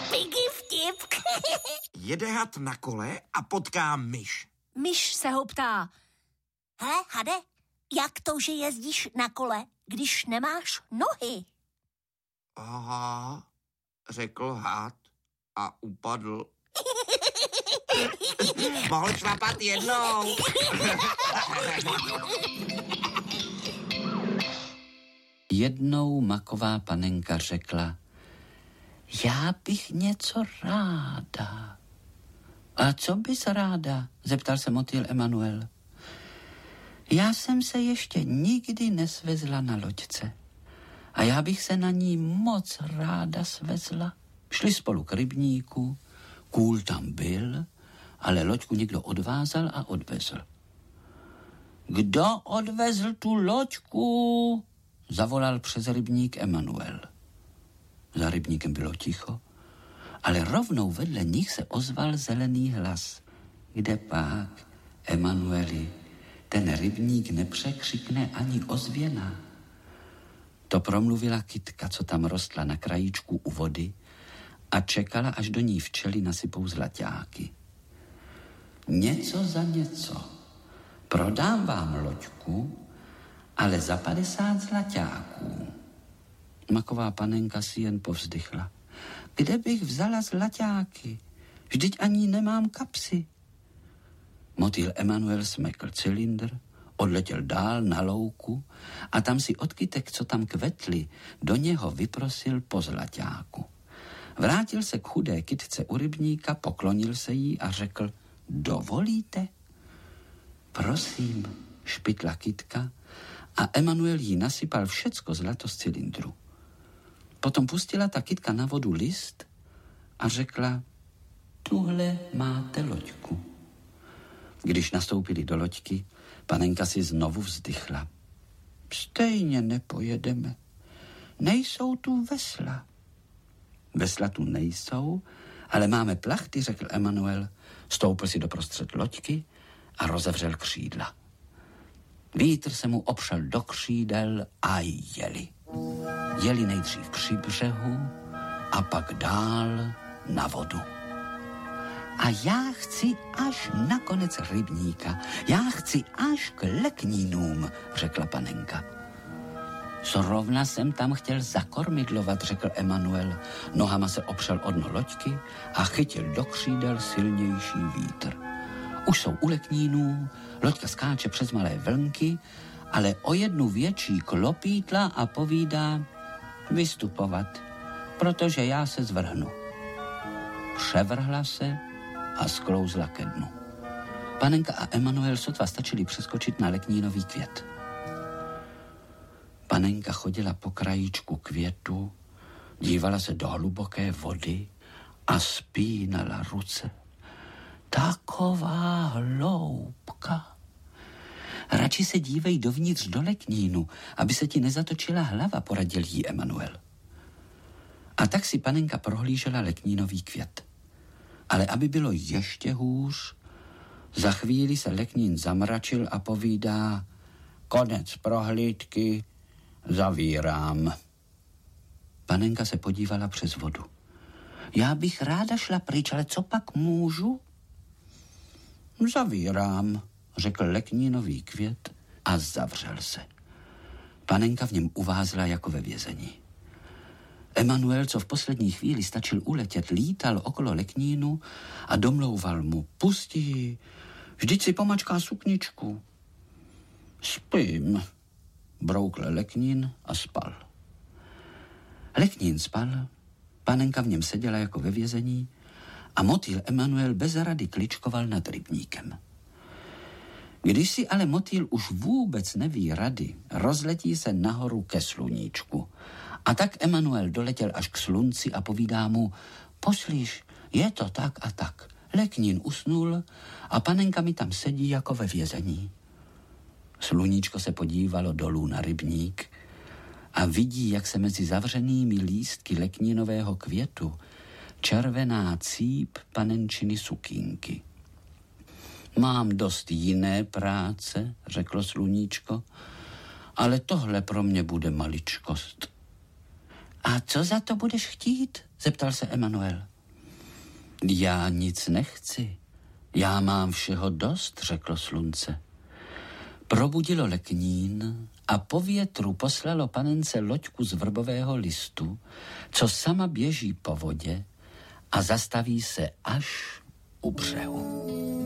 Piggy vtip. Jede had na kole a potká myš. Myš se ho ptá. Hele, Hade, jak to, že jezdíš na kole, když nemáš nohy? Aha, řekl had a upadl. Mohl šlapat jednou. Jednou maková panenka řekla: já bych něco ráda. A co bys ráda? Zeptal se motýl Emanuel. Já jsem se ještě nikdy nesvezla na loďce a já bych se na ní moc ráda svezla. Šli spolu k rybníku, kůl tam byl, ale loďku někdo odvázal a odvezl. Kdo odvezl tu loďku? Zavolal přes rybník Emanuel. Za rybníkem bylo ticho, ale rovnou vedle nich se ozval zelený hlas. Kde pak, Emanueli, ten rybník nepřekřikne ani ozvěna. To promluvila kytka, co tam rostla na krajíčku u vody a čekala, až do ní včely nasypou zlaťáky. Něco za něco. Prodám vám loďku, ale za 50 zlaťáků. Maková panenka si jen povzdychla. Kde bych vzala zlaťáky? Vždyť ani nemám kapsy. Motýl Emanuel smekl cylindr, odletěl dál na louku a tam si od kytek, co tam kvetly, do něho vyprosil po zlaťáku. Vrátil se k chudé kytce u rybníka, poklonil se jí a řekl: dovolíte? Prosím, špitla kytka a Emanuel jí nasypal všecko zlato z cylindru. Potom pustila ta kytka na vodu list a řekla: tuhle máte loďku. Když nastoupili do loďky, panenka si znovu vzdychla. Stejně nepojedeme. Nejsou tu vesla. Vesla tu nejsou, ale máme plachty, řekl Emanuel. Stoupil si doprostřed loďky a rozevřel křídla. Vítr se mu opřel do křídel a jeli. Jeli nejdřív při břehu a pak dál na vodu. A já chci až na konec rybníka. Já chci až k leknínům, řekla panenka. Zrovna jsem tam chtěl zakormidlovat, řekl Emanuel. Nohama se opřel o dno loďky a chytil do křídel silnější vítr. Už jsou u leknínů, loďka skáče přes malé vlnky, ale o jednu větší klopítla a povídá: vystupovat, protože já se zvrhnu. Převrhla se a sklouzla ke dnu. Panenka a Emanuel sotva stačili přeskočit na leknínový květ. Panenka chodila po krajíčku květu, dívala se do hluboké vody a spínala ruce. Taková hloubka. Radši se dívej dovnitř do leknínu, aby se ti nezatočila hlava, poradil jí Emanuel. A tak si panenka prohlížela leknínový květ. Ale aby bylo ještě hůř, za chvíli se leknín zamračil a povídá: konec prohlídky, zavírám. Panenka se podívala přes vodu. Já bych ráda šla pryč, ale co pak můžu? Zavírám, řekl leknínový květ a zavřel se. Panenka v něm uvázla jako ve vězení. Emanuel, co v poslední chvíli stačil uletět, lítal okolo leknínu a domlouval mu: pusti ji, vždyť si pomačká sukničku. Spím, broukl leknín a spal. Leknín spal, panenka v něm seděla jako ve vězení a motýl Emanuel bez rady kličkoval nad rybníkem. Když si ale motýl už vůbec neví rady, rozletí se nahoru ke sluníčku. A tak Emanuel doletěl až k slunci a povídá mu: poslíš, je to tak a tak. Leknín usnul a panenka mi tam sedí jako ve vězení. Sluníčko se podívalo dolů na rybník a vidí, jak se mezi zavřenými lístky leknínového květu červená cíp panenčiny sukínky. Mám dost jiné práce, řeklo sluníčko, ale tohle pro mě bude maličkost. A co za to budeš chtít? Zeptal se Emanuel. Já nic nechci. Já mám všeho dost, řeklo slunce. Probudilo leknín a po větru poslalo panence loďku z vrbového listu, co sama běží po vodě a zastaví se až u břehu.